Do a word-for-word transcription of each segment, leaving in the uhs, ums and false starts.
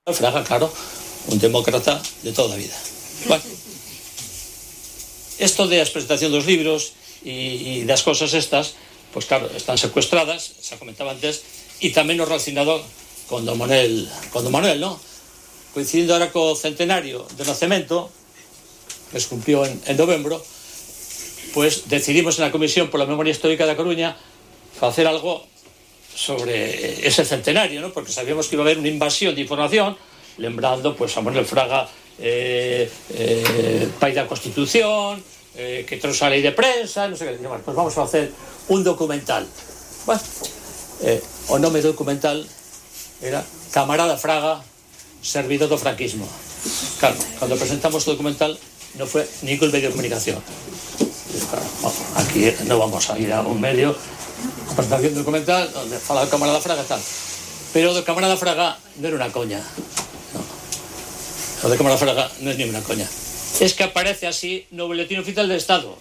Fraga, claro, un demócrata de toda a vida. Bueno, esto de a presentación dos libros e, e das cosas estas, pues claro, están secuestradas, xa comentaba antes, e tamén o relacionado con Don Manuel, con Don Manuel, ¿no? Coincidindo ahora co centenario de nacemento, que se cumplió en, en novembro, pues decidimos en la Comisión por la Memoria Histórica da Coruña facer algo sobre ese centenario, ¿no? Porque sabíamos que iba a haber unha invasión de información, lembrando pues a Manuel Fraga, eh, eh, pai da Constitución, eh, que trouxe a lei de prensa, non sei que, bueno, pues vamos a facer un documental. Bueno, eh, o nome do documental era Camarada Fraga, servidor do franquismo. Claro, cando presentamos o documental non foi ningún medio de comunicación. Claro, bueno, aquí non vamos a ir a un medio a presentación do documental onde fala do Camarada Fraga tal, pero o do Camarada Fraga non era unha coña, no. O do Camarada Fraga non é ni unha coña, es que aparece así no Boletín Oficial del Estado,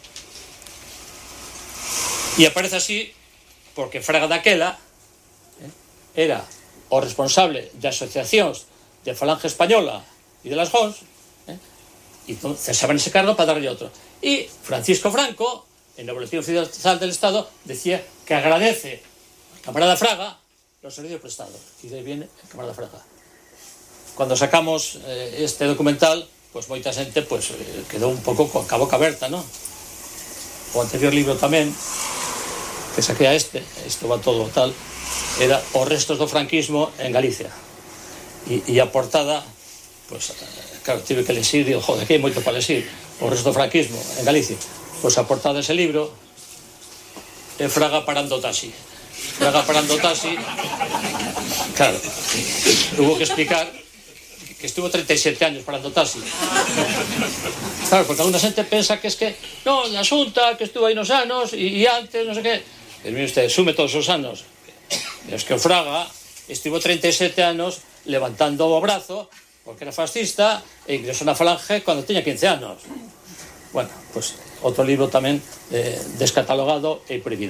e aparece así porque Fraga daquela eh, era o responsable de asociacións de Falange Española e de las Jons, eh, e entón cesaban ese cargo para darlle outro. E Francisco Franco, en el Boletín Oficial del Estado, decía que agradece al Camarada Fraga los servicios prestados. Y de ahí viene el Camarada Fraga. Cuando sacamos eh, este documental, pues moita xente pues, eh, quedou un pouco coa boca aberta, ¿no? O anterior libro tamén, que saqué a este, isto va todo tal, era Os restos do franquismo en Galicia. E, e a portada, pues, claro, tive que lexir, digo, joder, que hai moito para lexir, Os restos do franquismo en Galicia. Pois a portada dese libro é Fraga parando o taxi. Fraga parando o taxi, claro, hubo que explicar que estuvo treinta y siete años parando o taxi. Claro, porque alguna xente pensa que es que non, a Xunta, que estuvo aí nos anos e, e antes, non sei que. Pero mire usted, sume todos os anos. Es que o Fraga estivo treinta y siete anos levantando o brazo porque era fascista e ingresou na Falange cando tiña quince anos. Bueno, pues outro libro tamén eh, descatalogado e prohibido.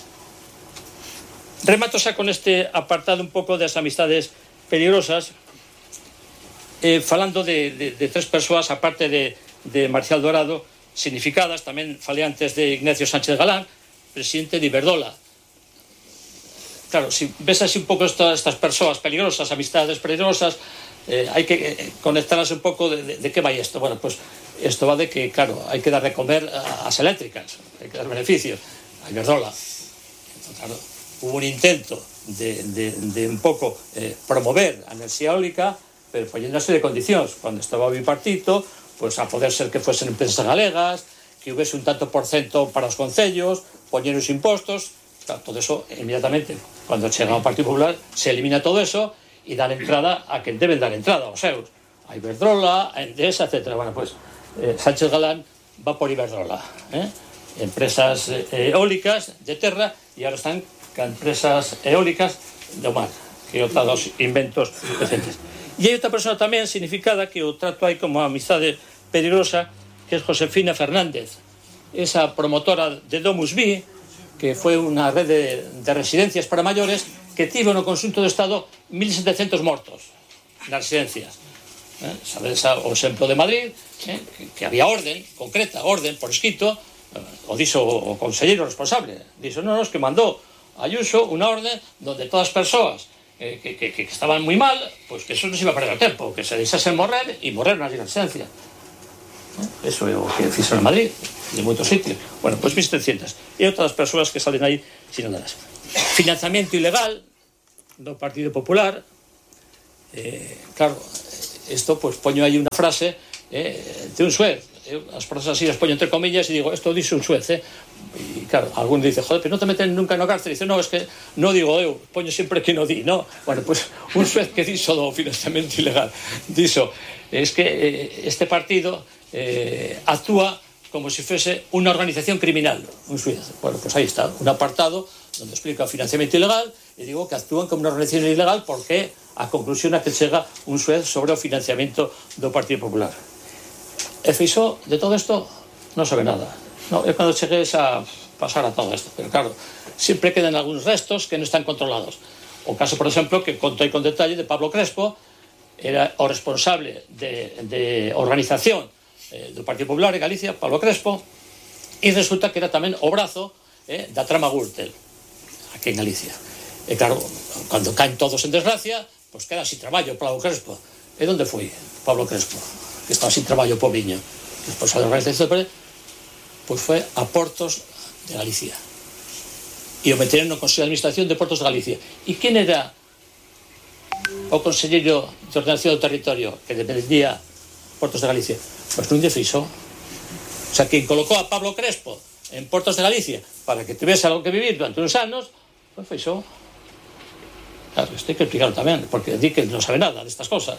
Remato xa con este apartado un pouco das amistades peligrosas, eh, falando de, de, de tres persoas, aparte de, de Marcial Dorado, significadas. Tamén falei antes de Ignacio Sánchez Galán, presidente de Iberdrola. Claro, si ves así un pouco estas, estas persoas peligrosas, amistades peligrosas, eh, hai que eh, conectarlas un pouco de, de, de que vai isto. Bueno, pues isto va de que, claro, hai que dar de comer ás eléctricas, hai que dar beneficios a Iberdrola. Entonces, claro, hubo un intento de, de, de un pouco eh, promover a enerxía eólica, pero poñendo una serie de condicións. Cando estaba o bipartito, pues a poder ser que fuesen empresas galegas, que houvese un tanto por cento para os concellos, poñer os impostos, claro, todo eso inmediatamente, cando chega ao Partido Popular, se elimina todo eso e dar entrada a quen deben dar entrada, aos seus, a Iberdrola, a Endesa, etcétera. Bueno, pues eh, Sánchez Galán va por Iberdrola, eh? empresas eh, eólicas de terra, e ahora están ca empresas eólicas do mar, que outra dos inventos recentes. E hai outra persona tamén significada que o trato aí como amizade peligrosa, que é Josefina Fernández, esa promotora de Domus Vi, que foi unha rede de residencias para maiores que tivo no conxunto do Estado mil setecientos mortos nas residencias. Eh? Sabedes o exemplo de Madrid, eh? que, que había orden concreta, orden por escrito, eh, o dixo o conselleiro responsable, dixo, non, non, es que mandou Ayuso unha orden donde todas as persoas eh, que, que, que estaban moi mal, pues que eso non se iba a perder o tempo, que se deixasen morrer e morrer nas residencias. Eh? Eso é o que fixo en Madrid e en moitos sitios. Bueno, pois pues mil setecientos. E outras persoas que salen aí sinaladas. Financiamiento ilegal do Partido Popular. Eh, claro, isto, pues, poño aí unha frase eh, de un xuez. Eu, as frases así as poño entre comillas e digo, esto dice un xuez, eh? E claro, algún dice, joder, pero non te meten nunca no cárcel. Dice, no, es que non digo eu, poño sempre que no di, no? Bueno, pues un xuez que dixo do financiamento ilegal, dixo, es que eh, este partido eh, actúa como si fuese unha organización criminal, un xuez. Bueno, pues aí está, un apartado donde explica o financiamento ilegal e digo que actúan como unha organización ilegal porque a conclusión a que chega un xuez sobre o financiamento do Partido Popular. E Feixóo, de todo isto, non sabe nada. No, é cando chegues a pasar a todo isto. Pero claro, sempre quedan algúns restos que non están controlados. O caso, por exemplo, que conto aí con detalle de Pablo Crespo, era o responsable de, de organización eh, do Partido Popular en Galicia, Pablo Crespo, e resulta que era tamén o brazo eh, da trama Gürtel aquí en Galicia. E claro, cando caen todos en desgracia, pois queda sin traballo Pablo Crespo. E onde foi Pablo Crespo? Que estaba sin traballo, pobriño. Despois a organización pois foi a Portos de Galicia. E o meteron no Consello de Administración de Portos de Galicia. E quen era o conselleiro de ordenación do territorio que dependía Portos de Galicia? Pois Núñez Feixóo. O sea, quien colocou a Pablo Crespo en Portos de Galicia para que tivese algo que vivir durante uns anos, pois Feixóo. Claro, isto hai que explicarlo tamén, porque di que non sabe nada destas cosas.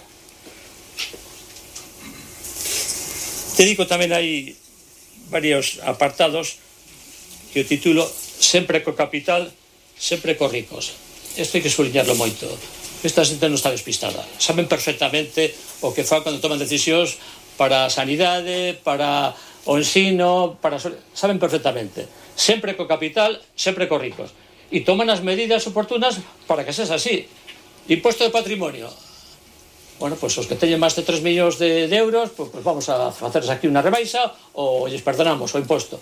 Te digo, tamén hai varios apartados que o titulo sempre co capital, sempre co ricos. Isto hai que subliñarlo moito. Esta xente non está despistada. Saben perfectamente o que fan cando toman decisións para a sanidade, para o ensino, para... saben perfectamente. Sempre co capital, sempre co ricos. E toman as medidas oportunas para que sexa así. Imposto de patrimonio. Bueno, pois os que teñen máis de tres millóns de, de euros, pois, pois vamos a facerles aquí unha rebaixa ou lles perdonamos o imposto.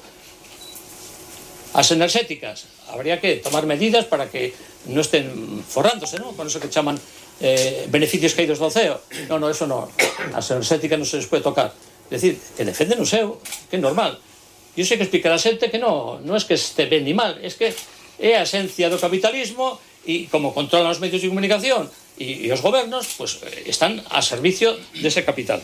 As enerxéticas, habría que tomar medidas para que non estén forrándose, ¿no? Con eso que chaman eh, beneficios caídos do ceo. Non, non, eso non. As enerxéticas non se les puede tocar. É dicir, que defenden o seu, que é normal. E iso hai que explicar a xente que non, non é que este ben ni mal, é que é a esencia do capitalismo e como controlan os medios de comunicación e, e os gobernos, pues están a servicio dese capital.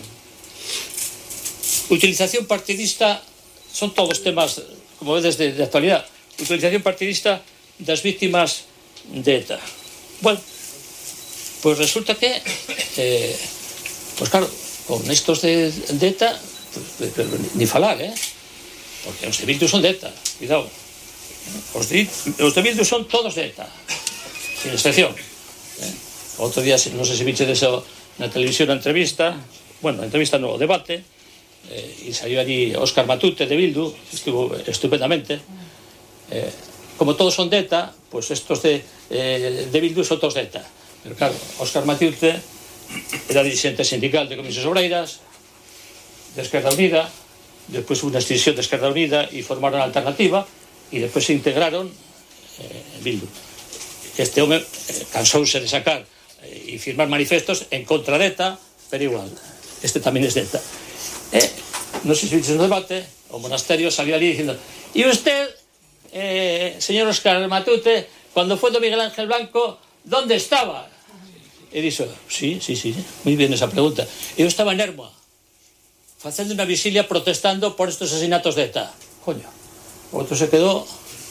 Utilización partidista son todos temas, como vedes, de, de actualidad. Utilización partidista das víctimas de ETA. Bueno, pues resulta que eh, pues claro, con estos de, de ETA pues, pero ni falar, eh? Porque os de Bildu son de ETA, cuidado. Os de, os de Bildu son todos de ETA, sin excepción. Eh? Outro día, non sei se viche deso na televisión a entrevista, bueno, a entrevista no debate, eh, e salió allí Óscar Matute de Bildu, estuvo estupendamente. Eh, como todos son de ETA, pues estos de, eh, de Bildu son todos de ETA. Pero claro, Óscar Matute era dirigente sindical de Comisiones Obreiras, de Esquerda Unida, despois hubo unha extinción de Esquerda Unida e formaron a Alternativa, e despois se integraron eh, en Bildu. Este home eh, cansouse de sacar e firmar manifestos en contra de ETA, pero igual, este tamén es de ETA. Eh, non sei se viches no debate, o monasterio salió ali dicindo: e usted, eh, señor Óscar Matute, cuando foi do Miguel Ángel Blanco, ¿dónde estaba? E dixo: sí, sí, sí, moi bien esa pregunta. Eu estaba en Ermua, facendo unha visilia protestando por estos asesinatos de ETA. Coño, outro se quedou...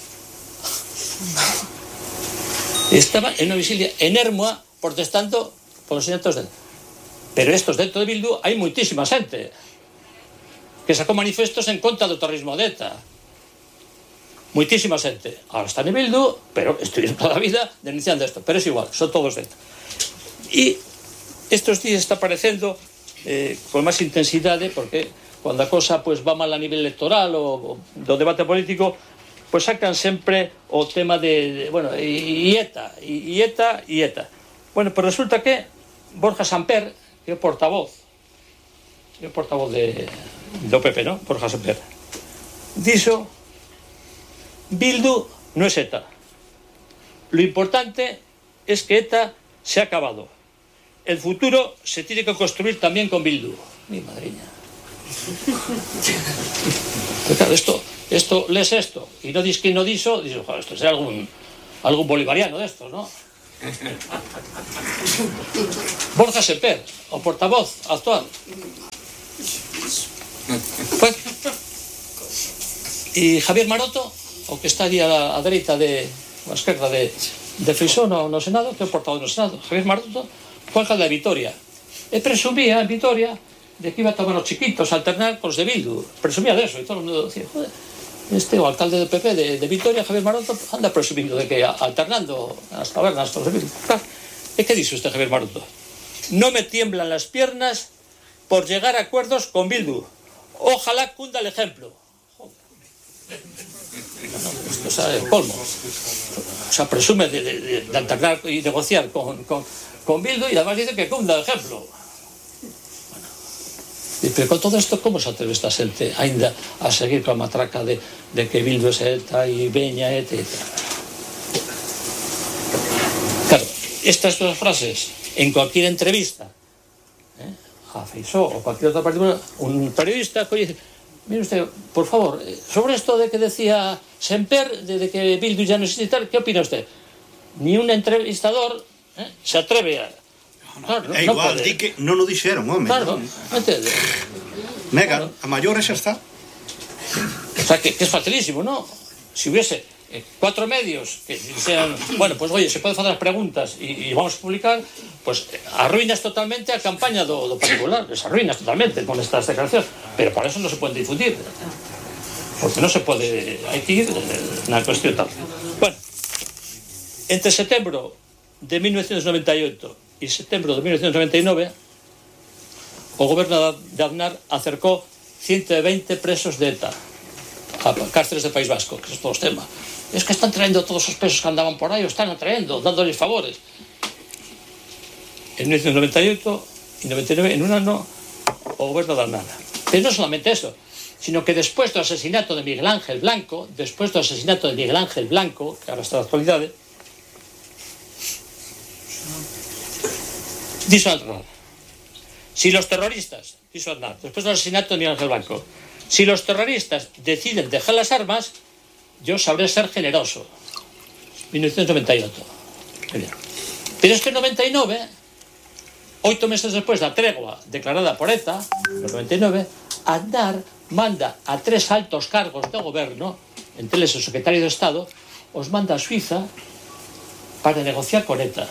Estaba en unha visilia en Ermua protestando por os asesinatos de ETA. Pero estos dentro de Bildu hai moitísima xente que sacou manifestos en contra do terrorismo de ETA. Moitísima xente. Ahora están en Bildu, pero estuvieron toda a vida denunciando isto. Pero é igual, son todos de ETA. E estos días está aparecendo eh, con máis intensidade, porque cando a cosa pues, va mal a nivel electoral ou do debate político, pues sacan sempre o tema de, de bueno, e ETA, e ETA, e ETA. Bueno, pues resulta que Borja Samper, que é o portavoz, é o portavoz de, do P P, ¿no? Borja Samper, dixo: Bildu no es ETA. Lo importante es que ETA se ha acabado. El futuro se tiene que construir también con Bildu. Mi madriña. Pero claro, esto, esto, lees esto y no dis que no diso, dices, joder, esto será algún, algún bolivariano de estos, ¿no? Borja Semper, o portavoz actual. Pues, y Javier Maroto, o que está allí a la a dereita de a esquerda de, de Feixóo no, no Senado, que é o portavoz no Senado, Javier Maroto, fue alcalde de Vitoria. E presumía en Vitoria de que iba a tomar os chiquitos a alternar con os de Bildu. Presumía de eso, e todo o mundo decía, joder, este o alcalde do P P de, de Vitoria, Javier Maroto, anda presumindo de que alternando as tabernas con os de Bildu. Claro. E que dixo este Javier Maroto? No me tiemblan las piernas por llegar a acuerdos con Bildu. Ojalá cunda el ejemplo. No, esto es el colmo. O sea, presume de, de, de alternar y negociar con, con, con Bildu y además dice que cunda el ejemplo. Pero con todo isto, como se atreve esta xente ainda a seguir coa matraca de, de que Bildu é ETA e veña ETA, etcétera? Claro, estas duas frases en cualquier entrevista, eh, a Feixóo o cualquier otra particular, un periodista que dice, mire usted, por favor, sobre esto de que decía Semper, de, de que Bildu ya no existe tal, ¿qué opina usted? Ni un entrevistador eh, se atreve a... No, claro, no, é igual, no di que non o dixeron, home. Claro, non entende? Negan, a maiores xa está. O sea, que, que es facilísimo, ¿no? Si hubiese eh, cuatro medios que sean, bueno, pues oye, se pueden facer as preguntas e, e vamos a publicar, pues arruinas totalmente a campaña do, do particular, les arruinas totalmente con estas declaracións, pero para eso no se pueden difundir, porque no se pode, hai que ir na cuestión tal. Bueno, entre setembro de mil novecientos noventa y ocho y septiembre de mil novecientos noventa y nueve, o goberno de Aznar acercó ciento veinte presos de ETA a cárceles del País Vasco, que es todo el tema. Es que están trayendo todos esos presos que andaban por ahí, o están trayendo, dándoles favores. En mil novecientos noventa y ocho y noventa y nueve, en un año, o goberno de Aznar. Pero no solamente eso, sino que después del asesinato de Miguel Ángel Blanco, después del asesinato de Miguel Ángel Blanco, que ahora está en la actualidad, dijo Aznar, si los terroristas, dijo Aznar, después del asesinato de Miguel Ángel Blanco, si los terroristas deciden dejar las armas, yo sabré ser generoso. mil novecientos noventa y ocho. Pero es que en noventa y nueve, ocho meses después de la tregua declarada por ETA, en el noventa y nueve, Aznar manda a tres altos cargos de gobierno, entre ellos el secretario de Estado, os manda a Suiza para negociar con ETA.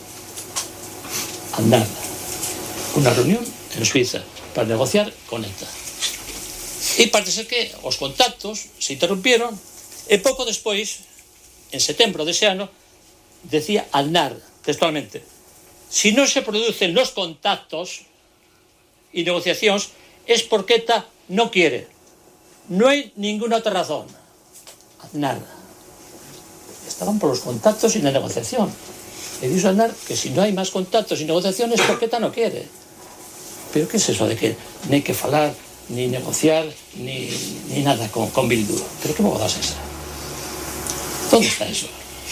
Aznar, una reunión en Suiza para negociar con ETA. E parece ser que os contactos se interrumpieron e pouco despois, en setembro dese ano, decía Aznar, textualmente, si non se producen los contactos e negociacións es porque ETA no quiere. No hay ninguna otra razón. Aznar. Estaban por los contactos y la negociación. E dice Aznar que si no hay más contactos y negociaciones es porque ETA no quiere. Pero ¿qué es eso de que no hay que falar, ni negociar, ni, ni nada con, con Bildu? ¿Pero qué boda es esa? ¿Dónde está eso?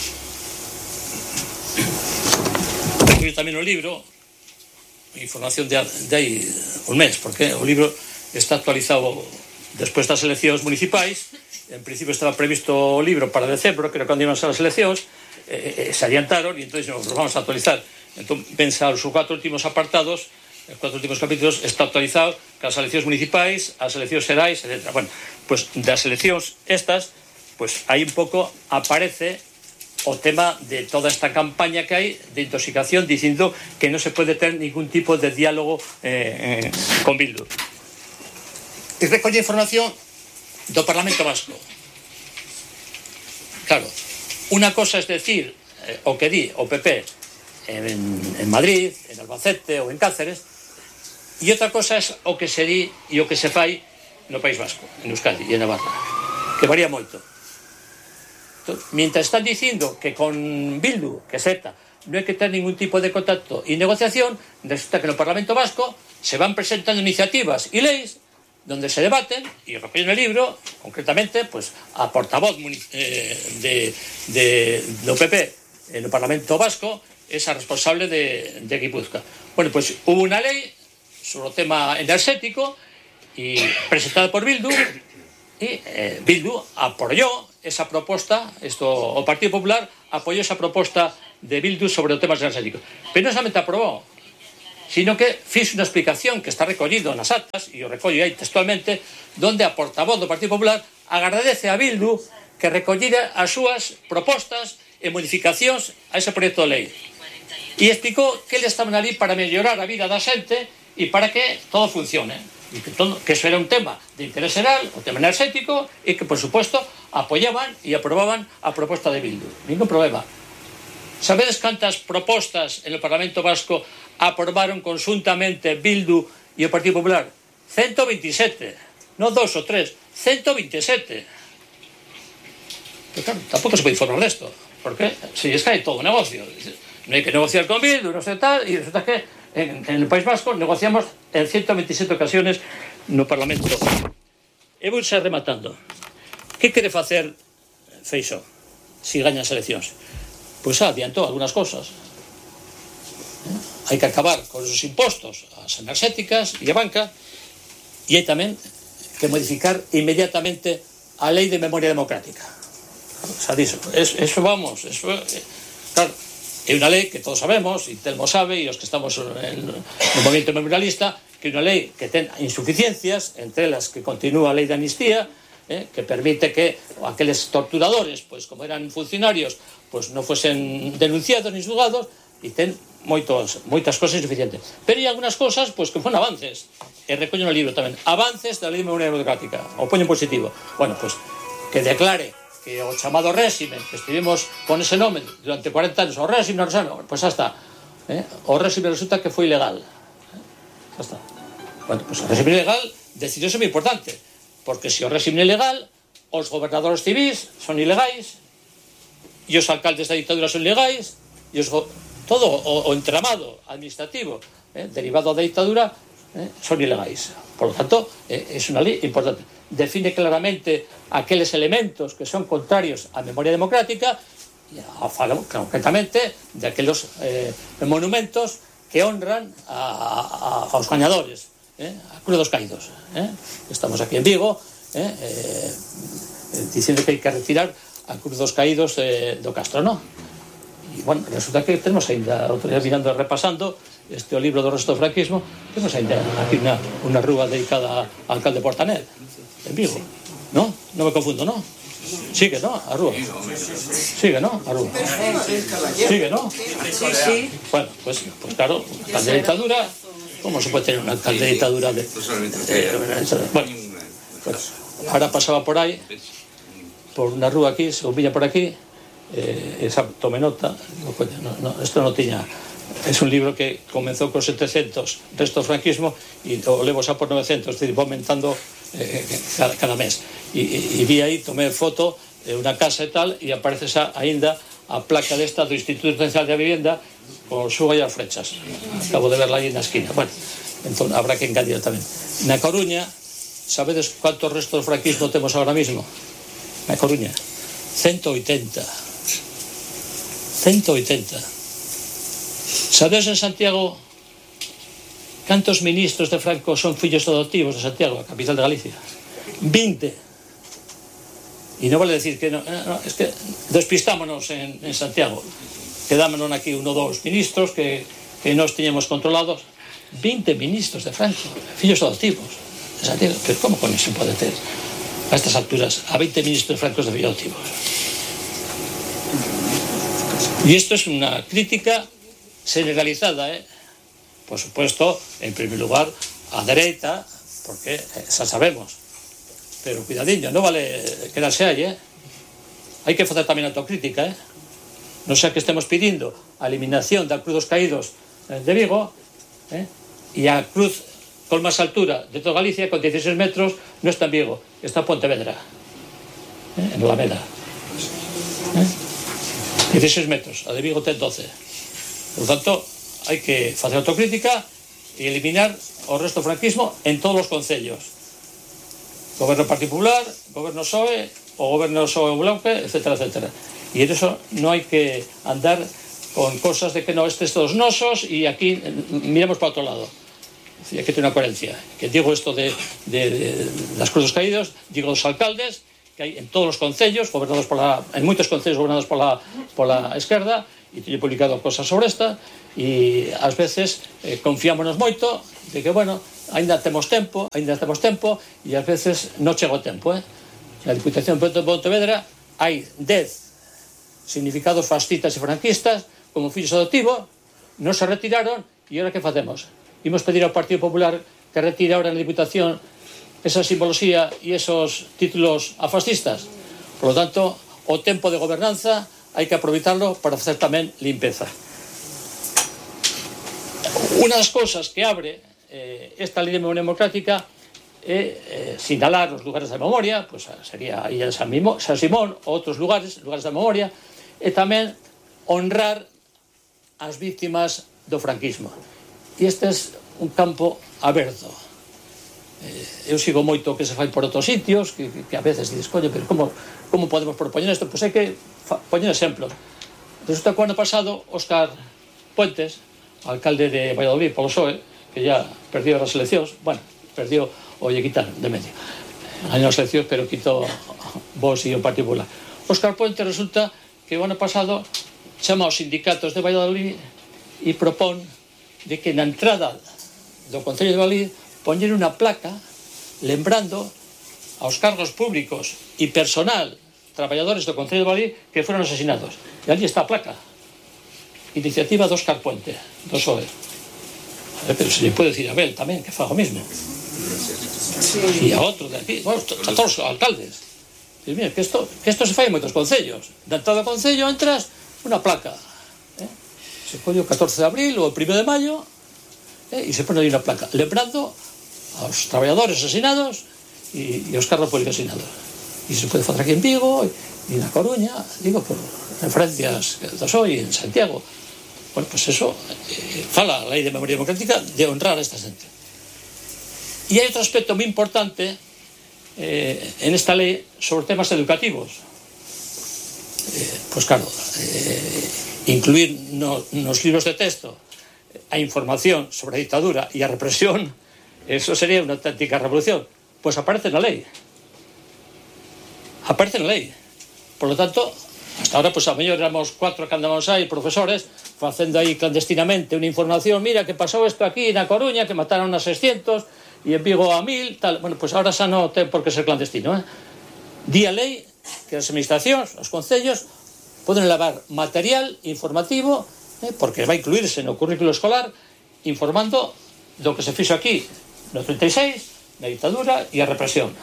Escribí también un libro, información de, de aí un mes, porque o libro está actualizado despois das eleccións municipais. En principio estaba previsto o libro para decembro, que era cando iban a ser as eleccións, eh, eh, se adiantaron e entón nos vamos a actualizar. Entón, pensa os cuatro últimos apartados, os cuatro últimos capítulos, está actualizado cas eleccións municipais, as eleccións xerais, etcétera. Bueno, pues das eleccións estas, pues aí un pouco aparece o tema de toda esta campaña que hai de intoxicación, dicindo que non se pode ter ningún tipo de diálogo eh, eh, con Bildu. E recolle información do Parlamento Vasco. Claro, unha cosa es decir eh, o que di o P P en, en Madrid, en Albacete ou en Cáceres, e outra cosa es o que se di e o que se fai no País Vasco, en Euskadi e en Navarra, que varía moito. Mientras están diciendo que con Bildu, que es ETA, no hay que tener ningún tipo de contacto y negociación, resulta que en el Parlamento Vasco se van presentando iniciativas y leyes donde se debaten, y recogen el libro, concretamente, pues a portavoz eh, de, de, de O P P en el Parlamento Vasco, es a responsable de, de Guipúzcoa. Bueno, pues hubo una ley sobre el tema energético y presentada por Bildu, y eh, Bildu apoyó esa proposta, esto, o Partido Popular apoyó esa proposta de Bildu sobre os temas energéticos. Pero non solamente aprobou, sino que fixe unha explicación que está recollido nas actas, e o recollo aí textualmente, donde a portavoz do Partido Popular agradece a Bildu que recollira as súas propostas e modificacións a ese proxecto de lei. E explicou que eles estaban ali para mellorar a vida da xente e para que todo funcione. Y que, todo, que eso era un tema de interés general, un tema energético, y que por supuesto apoyaban y aprobaban a propuesta de Bildu. Ningún problema. ¿Sabedes cuántas propostas en el Parlamento Vasco aprobaron conjuntamente Bildu y el Partido Popular? ciento veintisiete, no dos o tres, ciento veintisiete. Pero claro, tampoco se puede informar de esto, porque si es que hay todo un negocio. no hai que negociar con Bildu, non sei tal, e resulta que en, en el País Vasco negociamos en ciento veintisiete ocasiones no Parlamento. E vou xa rematando. Que quere facer Feixóo se gaña as eleccións? Pois xa adiantou algunhas cosas. Hai que acabar con os impostos ás enerxéticas e a banca, e hai tamén que modificar inmediatamente a lei de memoria democrática. Xa dixo, eso vamos, eso, claro, é unha lei que todos sabemos, e Telmo sabe, e os que estamos no movimento memorialista, que é unha lei que ten insuficiencias, entre elas que continúa a lei de amnistía, eh, que permite que aqueles torturadores, pois como eran funcionarios, pois non fosen denunciados ni xulgados, e ten moitos, moitas cosas insuficientes. Pero hai algunhas cosas pois, que foron avances, e recollo no libro tamén, avances da lei de memoria democrática, o poño en positivo. Bueno, pois, que declare que o chamado réximen, que estivemos con ese nome durante cuarenta anos, o réximen, o réximen, pois xa está. Eh? O réximen resulta que foi ilegal. Eh? Xa está. Bueno, pois o réximen ilegal decidió ser moi importante, porque se o réximen ilegal, os gobernadores civis son ilegais, e os alcaldes da dictadura son ilegais, e os todo o, o entramado administrativo eh, derivado da dictadura eh, son ilegais. Por lo tanto, eh, es unha lei importante. Define claramente aqueles elementos que son contrarios á memoria democrática e fala concretamente de aqueles eh, monumentos que honran a, a, aos gañadores, eh, a Cruz dos Caídos. Eh. Estamos aquí en Vigo eh, eh, dicindo que hai que retirar a Cruz dos Caídos eh, do Castro, non? E, bueno, resulta que temos ainda, outro día mirando e repasando este o libro do resto do franquismo, temos ainda aquí unha, unha rúa dedicada ao alcalde Portanel, en Vigo, non? Non me confundo, non? Sigue, non? A rúa. Sigue, non? A rúa. Sigue, non? Sí. Bueno, pues, pues claro, alcalde de dictadura, como se pode tener un alcalde de dictadura de... Eh, bueno, pues, ahora pasaba por aí, por unha rúa aquí, se villa por aquí, eh, esa tome nota, digo, coño, no, no, esto no tiña, es un libro que comenzó con setecientos resto do franquismo e o levo xa por novecientos, es decir, va aumentando eh, cada, cada mes, e, e vi aí, tomé foto de unha casa e tal, e aparece xa aínda a placa desta do Instituto Nacional de Vivienda con suga e as flechas, acabo de verla aí na esquina. Bueno, entón habrá que engadir tamén. Na Coruña, sabedes cuántos restos do franquismo temos ahora mismo? Na Coruña, ciento oitenta. ciento oitenta. Sabedes en Santiago cantos ministros de Franco son fillos adoptivos de Santiago, a capital de Galicia? veinte. E non vale decir que no, no, es que despistámonos en, en Santiago, quedámonos aquí uno ou dous ministros que, que nos teñemos controlados. veinte ministros de Franco, fillos adoptivos de Santiago. Pero como con eso pode ter a estas alturas a veinte ministros de Franco de fillos adoptivos? Y esto es una crítica generalizada, ¿eh? Por supuesto, en primer lugar, a dereita, porque xa sabemos. Pero cuidadinho, non vale quedarse aí, ¿eh? Hai que facer tamén autocrítica, ¿eh? Non sea que estemos pedindo a eliminación da Cruz dos Caídos de Vigo, ¿eh? E a cruz con máis altura de toda Galicia, con dieciséis metros, non está en Vigo, está en Pontevedra, ¿eh? En Alameda. ¿Eh? dieciséis metros, a de Vigo ten doce. Por lo tanto, hai que facer autocrítica e eliminar o resto do franquismo en todos os concellos. Goberno Partido Popular, Goberno P S O E, o Goberno P S O E Blanque, etcétera, etcétera. E en eso non hai que andar con cosas de que no, estes todos nosos e aquí miramos para outro lado. Hai que ter unha coherencia. Que digo isto de, de, de das Cruz dos Caídos, digo dos alcaldes, que hai en todos os concellos, gobernados pola, en moitos concellos gobernados pola, pola esquerda, e teño publicado cosas sobre esta, e ás veces eh, confiámonos moito de que, bueno, ainda temos tempo, ainda temos tempo, e ás veces non chega o tempo, eh? Na Diputación de Pontevedra hai dez significados fascistas e franquistas como fillos adoptivos, non se retiraron, e agora que facemos? Imos pedir ao Partido Popular que retire ahora na Diputación esa simbología e esos títulos a fascistas. Por lo tanto, o tempo de gobernanza hai que aproveitarlo para facer tamén limpeza. Unha das cousas que abre eh, esta lei de memoria democrática é eh, sinalar os lugares da memoria, pues, sería a Illa de San, Mimo, San Simón, ou outros lugares, lugares da memoria, e tamén honrar ás víctimas do franquismo. E este é un campo aberto. Eh, eu sigo moito que se fai por outros sitios, que, que a veces dices, coño, pero como, como podemos propoñer isto? Pois hai que poñer exemplos. Resulta que o ano pasado, Óscar Puentes, alcalde de Valladolid polo P S O E, que ya perdió as eleccións, bueno, perdió o lle quitaron de medio. Gañou as eleccións, pero quitou vos e o Partido Popular. Óscar Puentes resulta que o ano pasado chama aos sindicatos de Valladolid e propón de que na entrada do Concello de Valladolid poñer unha placa lembrando aos cargos públicos e personal traballadores do Concello de Valladolid que foron asesinados. E ali está a placa. Iniciativa de Óscar Puente, do P S O E. Pero se lle pode decir a Abel tamén, que fa o mismo. Sí. E a outro de aquí, bueno, a todos os alcaldes. Diz, mira, que isto, que isto se fai en moitos concellos. Da entrada do concello entras unha placa. Eh? Se colle o catorce de abril ou o primeiro de maio eh? e se pone aí unha placa. Lembrando aos traballadores asesinados e, e aos cargos públicos asesinados. E se pode facer aquí en Vigo e na Coruña, digo, por referencias do P S O E en Santiago. Bueno, pues eso eh, fala a Lei de Memoria Democrática de honrar a esta xente. E hai outro aspecto moi importante eh, en esta lei sobre temas educativos. Eh, pues claro, eh, incluir no, nos libros de texto a información sobre a dictadura e a represión, eso sería unha auténtica revolución. Pues aparece na lei. Aparece na lei. Por lo tanto, hasta ahora, pues a mellor éramos cuatro que andamos aí, profesores, facendo aí clandestinamente unha información, mira que pasou isto aquí na Coruña, que mataron a seiscientos e en Vigo a mil, tal. Bueno, pues ahora xa non ten por que ser clandestino, eh? Di a lei que as administracións, os concellos, poden levar material informativo, eh, porque vai incluirse no currículo escolar, informando do que se fixo aquí no treinta e seis, na dictadura e a represión.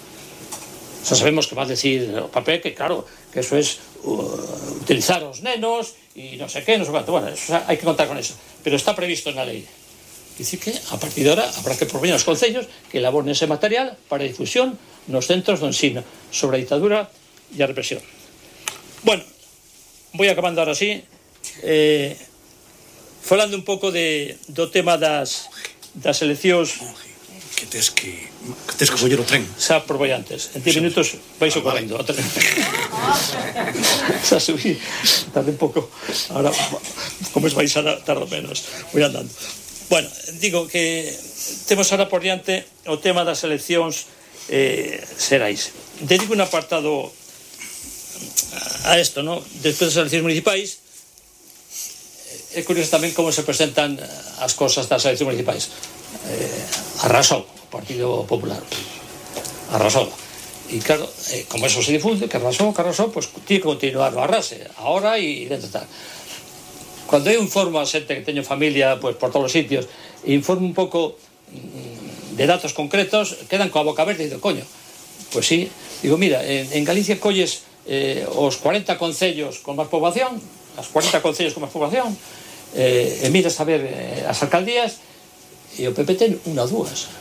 Xa sabemos que va a decir o papel que, claro, que eso es uh, utilizar os nenos e non sei que, non sei quanto. Bueno, eso, hai que contar con eso. Pero está previsto na lei. Dice que, a partir de ahora, habrá que propoñer aos concellos que elaboren ese material para difusión nos centros de ensino sobre a dictadura e a represión. Bueno, voy acabando ahora sí. Eh, falando un pouco de, do tema das, das eleccións... Que tes que, que tes que coller o tren. Xa por vai antes. En diez minutos vais ocorrendo. Ah, vale. Xa subí. Tarde un pouco. Ahora, como es vais a tardar menos. Voy andando. Bueno, digo que temos ahora por diante o tema das eleccións eh, xerais. Dedico un apartado a isto, ¿no? Despois das eleccións municipais, é curioso tamén como se presentan as cosas das eleccións municipais. Eh, arrasou o Partido Popular. Arrasou. E claro, eh, como eso se difunde, que arrasou, que arrasou, pues tiene que continuar o arrase, ahora e dentro tal. Cuando eu informo a xente que teño familia pues, por todos os sitios e informo un pouco de datos concretos, quedan coa boca aberta e digo, coño, pues sí, digo, mira, en, en Galicia colles eh, os cuarenta concellos con máis poboación, as cuarenta concellos con máis poboación, eh, e miras a ver eh, as alcaldías e o P P ten unha ou dúas.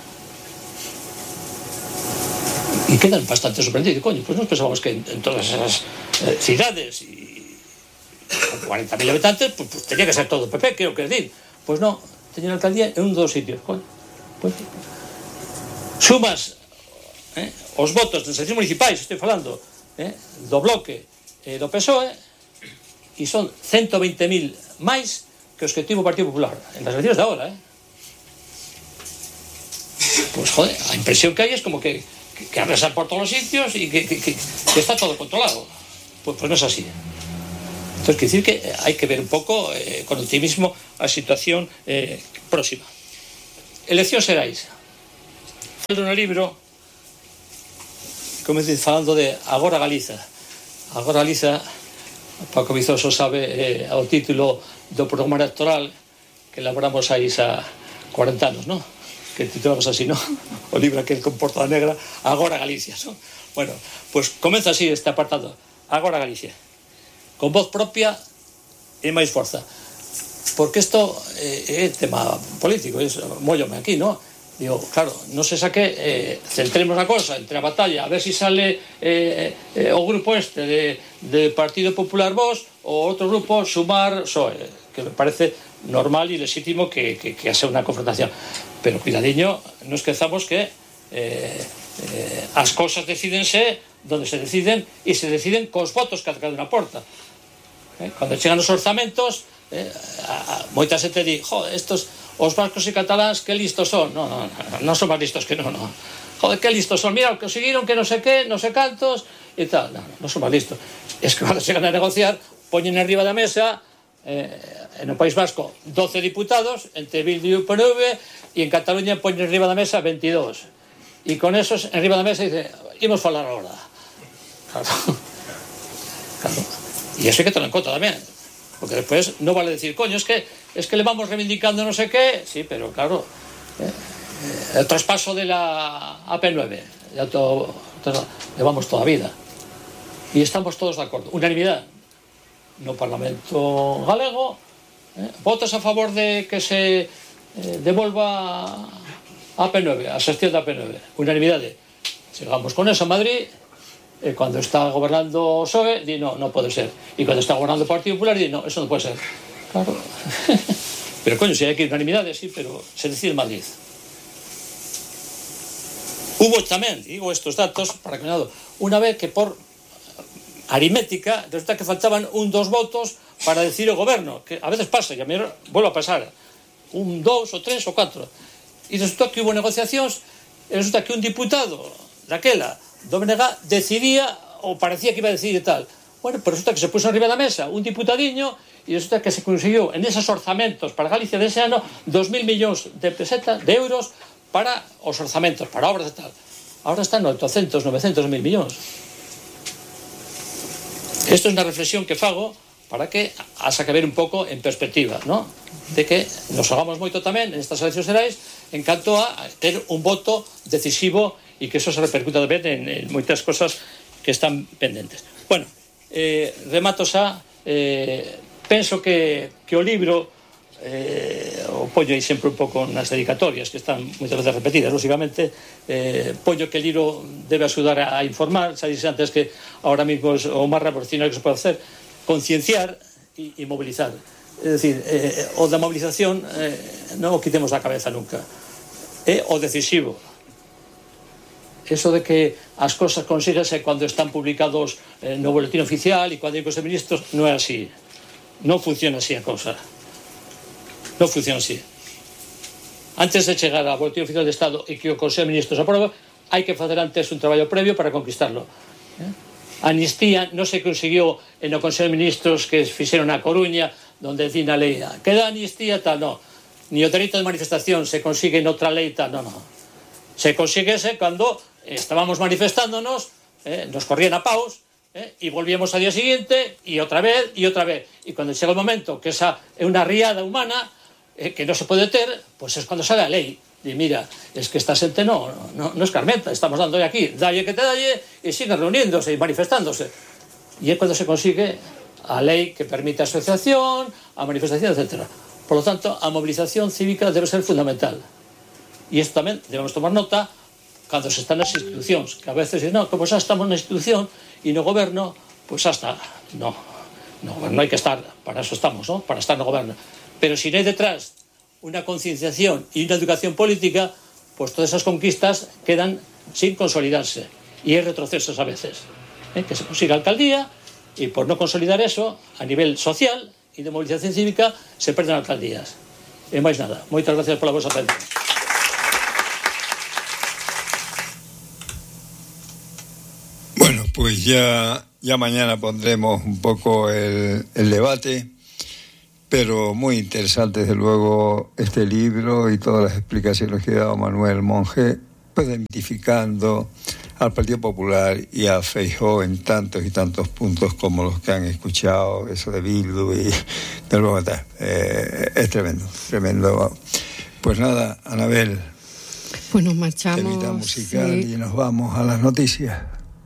E quedan bastante sorprendidos, coño, pues nos pensábamos que en, en todas esas eh, cidades e con cuarenta mil habitantes, pues, pues tenía que ser todo P P, creo que decir. Pues no, tenía la alcaldía en un dos sitios. Coño. Pues, sumas eh, os votos das eleccións municipais, estoy falando, eh, do bloque eh, do P S O E, e son ciento veinte mil máis que os que tivo o Partido Popular en las eleccións de agora, eh. Pues, joder, a impresión que hai es como que, que, que arrasan por todos os sitios e que, que, que, que está todo controlado. Pues, pues non é así. Entonces, quiere decir que hay que ver un pouco eh, con optimismo a situación eh, próxima. Eleccións xerais. Falando no libro, como dice, falando de Agora Galiza. Agora Galiza, Paco Vizoso sabe eh, o título do programa electoral que elaboramos aí xa cuarenta anos, ¿no? Que titulamos así, ¿no? O libro aquel con portada negra, Agora Galicia, ¿no? Bueno, pues comeza así este apartado. Agora Galicia. Con voz propia e máis forza. Porque isto é, é tema político, é mollome aquí, non? Digo, claro, non se saque, eh, centremos a cosa entre a batalla, a ver si sale eh, eh, o grupo este de, de Partido Popular Vos o outro grupo Sumar P S O E, que me parece normal e legítimo que, que, que hace unha confrontación. Pero cuidadiño, non esquezamos que eh, eh, as cosas decídense donde se deciden e se deciden cos votos que a cada unha porta. Eh, cando chegan os orzamentos, eh, a, a, moita xente di, jo, estos... os vascos e cataláns que listos son. No, no, no, non son máis listos que non, no. Joder, que listos son, mira, o que conseguiron que non sei que, non sei cantos e tal. No, no, non son máis listos. Es que cando chegan a negociar, poñen arriba da mesa eh, en o País Vasco doce diputados entre Bildu e U P N V e en Cataluña poñen arriba da mesa veintidós. E con esos arriba da mesa dice, imos falar ahora. Claro. Claro. E eso hai que tener en conta tamén. Porque después no vale decir, coño, es que es que le vamos reivindicando no sé qué, sí, pero claro, eh, eh, el traspaso de la A P nueve, ya todo, todo, llevamos toda vida. Y estamos todos de acuerdo, unanimidad. No Parlamento galego, eh, votos a favor de que se eh, devolva a P nueve, a xestión da A P nueve, unanimidade. Sigamos con eso en Madrid. Eh, cuando está gobernando o P S O E, di no, no puede ser. Y cuando está gobernando el Partido Popular, di no, eso no puede ser. Claro. Pero coño, si hay que unanimidade, sí, pero se decide en Madrid. Hubo tamén, digo estos datos, para que nada, una vez que por aritmética, resulta que faltaban un dos votos para decir o goberno, que a veces pasa, e a mí vuelvo a pasar, un dos, o tres, o cuatro. E resulta que hubo negociacións, e resulta que un diputado daquela, Domenega, decidía, ou parecía que iba a decidir tal. Bueno, pero resulta que se puso arriba da mesa un diputadiño e resulta que se consiguió en esos orzamentos para Galicia dese ano dos mil millóns de pesetas, de euros para os orzamentos, para obras e tal. Ahora están oitocentos, novecentos mil millóns. Isto é unha reflexión que fago para que haxa que ver un pouco en perspectiva, ¿no? De que nos hagamos moito tamén en estas eleccións xerais en canto a ter un voto decisivo e que eso se repercuta tamén en, en moitas cosas que están pendentes. Bueno, eh, remato xa, eh, penso que, que o libro eh, o poño aí sempre un pouco nas dedicatorias que están moitas veces repetidas, lógicamente eh, poño que o libro debe axudar a, a informar, xa dixen antes que ahora mismo es o máis revolucionario que se pode hacer, concienciar e, e mobilizar. É dicir, eh, o da movilización eh, non o quitemos da cabeza nunca, é o decisivo. Eso de que as cosas consíguese cando están publicados eh, no boletín oficial e cando hai cos ministros, non é así. Non funciona así a cosa. Non funciona así. Antes de chegar ao boletín oficial de Estado e que o Consello de Ministros aproba, hai que facer antes un traballo previo para conquistarlo. Eh? A amnistía non se conseguiu en o Consello de Ministros que fixeron na Coruña, donde decían a lei, que da amnistía, tal, non. Ni o dereito de manifestación se consigue en outra lei, tal, non, non. Se consiguese cando estábamos manifestándonos, eh, nos corrían a paus, eh, e volvíamos al día siguiente, e outra vez, e outra vez. E cando chega o momento que esa é unha riada humana, eh, que non se pode ter, pois pues es cando sale a lei. Di, mira, es que esta xente non no, no escarmenta, estamos dando aquí, dalle que te dalle, e siguen reuniéndose e manifestándose. E é cando se consigue a lei que permite a asociación, a manifestación, etcétera. Por lo tanto, a movilización cívica debe ser fundamental. E isto tamén debemos tomar nota cando se está nas institucións, que a veces dicen, no, como xa estamos na institución e no goberno, pois xa está. No, no goberno hai que estar, para eso estamos, ¿no? Para estar no goberno. Pero si non hai detrás unha concienciación e unha educación política, pois todas esas conquistas quedan sin consolidarse. E hai retrocesos a veces. ¿Eh? Que se consiga alcaldía, e por non consolidar eso, a nivel social e de movilización cívica, se perden alcaldías. E máis nada. Moitas gracias pola vosa atención. Bueno, pues ya, ya mañana pondremos un poco el, el debate, pero muy interesante desde luego este libro y todas las explicaciones que ha dado Manuel Monge, pues identificando al Partido Popular y a Feijóo en tantos y tantos puntos como los que han escuchado, eso de Bildu y de luego tal. Eh, es tremendo, tremendo. Pues nada, Anabel. Pues nos marchamos. Temita musical, sí. Y nos vamos a las noticias.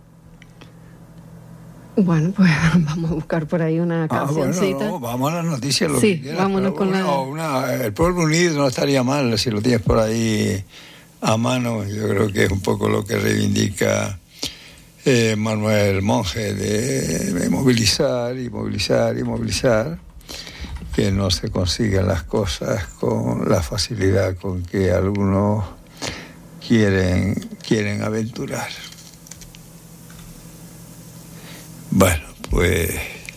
Bueno, pues vamos a buscar por ahí una cancioncita. Ah, bueno, no, vamos a las noticias, lo sí, que quieras. vámonos con una, la... una, el Pueblo Unido no estaría mal si lo tienes por ahí a mano. Yo creo que es un poco lo que reivindica eh, Manuel Monge, de, de movilizar y movilizar y movilizar, que no se consiguen las cosas con la facilidad con que algunos quieren, quieren aventurar. Bueno, pues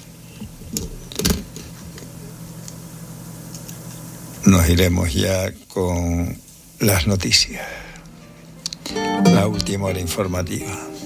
nos iremos ya con las noticias, la última hora informativa.